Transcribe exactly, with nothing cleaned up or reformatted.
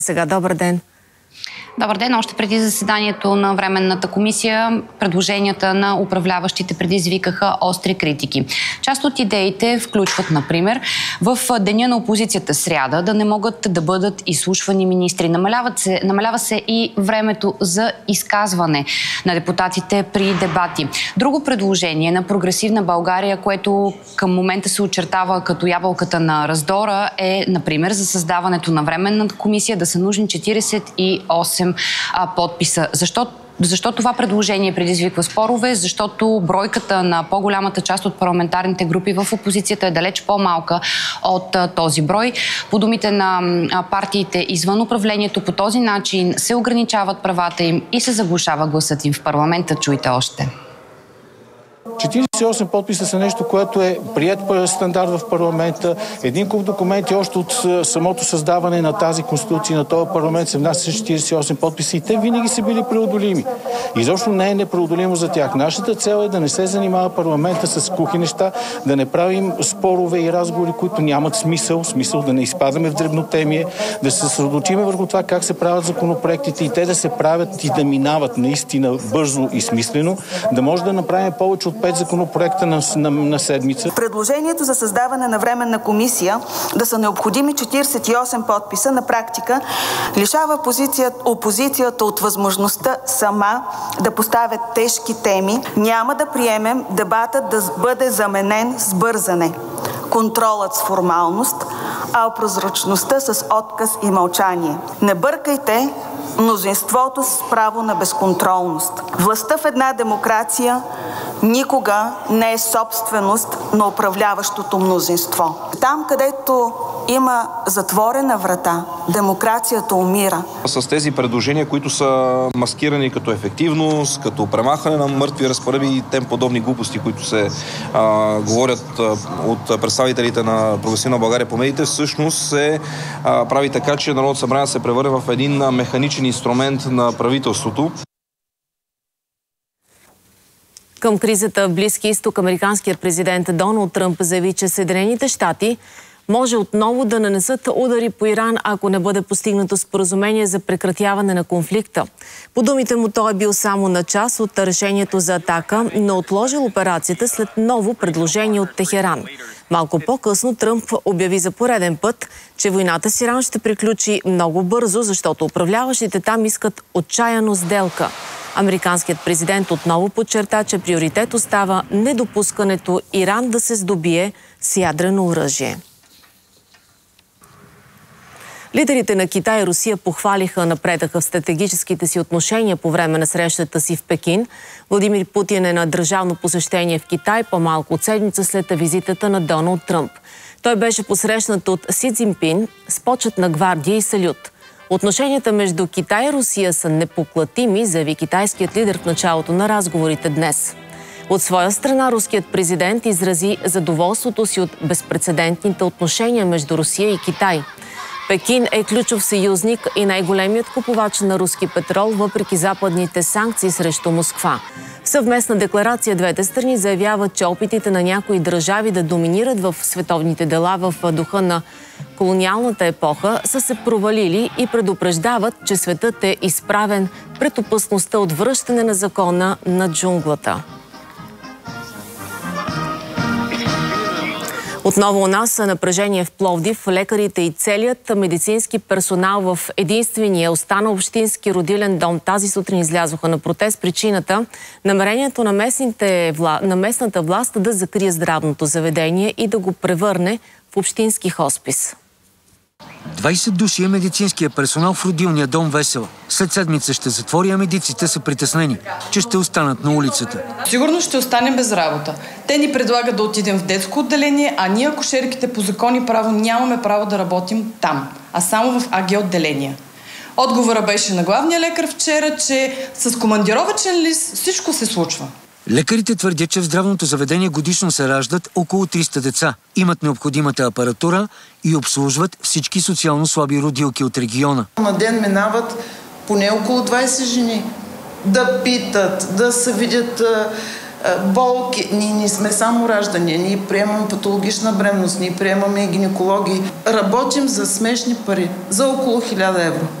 Сега, добър ден. Добър ден. Още преди заседанието на Временната комисия, предложенията на управляващите предизвикаха остри критики. Част от идеите включват, например, в деня на опозицията сряда да не могат да бъдат изслушвани министри. Намаляват се, намалява се и времето за изказване на депутатите при дебати. Друго предложение на Прогресивна България, което към момента се очертава като ябълката на раздора, е, например, за създаването на Временната комисия да са нужни четиридесет и осем подписа. Защо, защо това предложение предизвиква спорове? Защото бройката на по-голямата част от парламентарните групи в опозицията е далеч по-малка от а, този брой. По думите на а, партиите извън управлението, по този начин се ограничават правата им и се заглушава гласът им в парламента. Чуйте още. четиридесет и осем подписа са нещо, което е приет стандарт в парламента. Един куп документи още от самото създаване на тази конституция, на този парламент се внася четиридесет и осем подписа и те винаги са били преодолими. Изобщо не е непреодолимо за тях. Нашата цел е да не се занимава парламента с кухи неща, да не правим спорове и разговори, които нямат смисъл, смисъл да не изпадаме в дребнотемие, да се съсредоточим върху това как се правят законопроектите и те да се правят и да минават наистина бързо и смислено, да може да направим повече от пет законопроекта на, на, на седмица. Предложението за създаване на временна комисия да са необходими четиридесет и осем подписа на практика лишава позиция, опозицията от възможността сама да поставя тежки теми. Няма да приемем дебатът да бъде заменен с бързане, контролът с формалност, а прозрачността с отказ и мълчание. Не бъркайте мнозинството с право на безконтролност. Властта в една демокрация никога не е собственост на управляващото мнозинство. Там, където има затворена врата, демокрацията умира. С тези предложения, които са маскирани като ефективност, като премахване на мъртви разпоредби и тем подобни глупости, които се а, говорят а, от представителите на Прогресивна България по медиите, всъщност се а, прави така, че Народното събрание се превърне в един механичен инструмент на правителството. Към кризата в Близкия изток американският президент Доналд Тръмп заяви, че Съединените щати може отново да нанесат удари по Иран, ако не бъде постигнато споразумение за прекратяване на конфликта. По думите му, той е бил само на част от решението за атака, но отложил операцията след ново предложение от Техеран. Малко по-късно Тръмп обяви за пореден път, че войната с Иран ще приключи много бързо, защото управляващите там искат отчаяно сделка. Американският президент отново подчерта, че приоритет остава недопускането Иран да се здобие с ядрено оръжие. Лидерите на Китай и Русия похвалиха напредъка в стратегическите си отношения по време на срещата си в Пекин. Владимир Путин е на държавно посещение в Китай по-малко от седмица след визитата на Доналд Тръмп. Той беше посрещнат от Си Цзинпин с почетна гвардия и салют. Отношенията между Китай и Русия са непоклатими, заяви китайският лидер в началото на разговорите днес. От своя страна руският президент изрази задоволството си от безпрецедентните отношения между Русия и Китай. Пекин е ключов съюзник и най-големият купувач на руски петрол, въпреки западните санкции срещу Москва. В съвместна декларация двете страни заявяват, че опитите на някои държави да доминират в световните дела в духа на колониалната епоха са се провалили и предупреждават, че светът е изправен пред опасността от връщане на закона на джунглата. Отново у нас напрежение в Пловдив. Лекарите и целият медицински персонал в единствения останал общински родилен дом тази сутрин излязоха на протест. Причината – намерението на, местните, на местната власт да закрие здравното заведение и да го превърне в общински хоспис. двайсет души е медицинския персонал в родилния дом Весела. След седмица ще затвори, а медиците са притеснени, че ще останат на улицата. Сигурно ще останем без работа. Те ни предлагат да отидем в детско отделение, а ние акушерките по закон и право нямаме право да работим там, а само в АГ отделения. Отговора беше на главния лекар вчера, че с командировачен лист всичко се случва. Лекарите твърдят, че в здравното заведение годишно се раждат около триста деца, имат необходимата апаратура и обслужват всички социално слаби родилки от региона. На ден минават поне около двайсет жени да питат, да се видят болки. Ние не сме само раждания, ние приемаме патологична бременност, ние приемаме и гинекологи. Работим за смешни пари, за около хиляда евро.